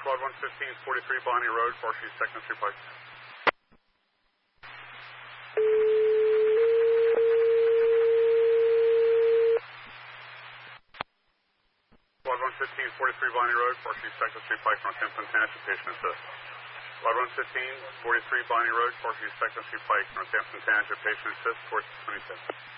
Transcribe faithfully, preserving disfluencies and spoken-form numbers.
Squad one fifteen forty-three Bonnie Road, Forestry, Second Street Pike. Squad one fifteen forty-three Bonnie Road, Forestry, Second Street Pike, Northampton, Tanager, patient assist. Squad one fifteen forty-three Bonnie Road, Forestry, Second Street Pike, Northampton, Tanager, patient assist, four twenty-six.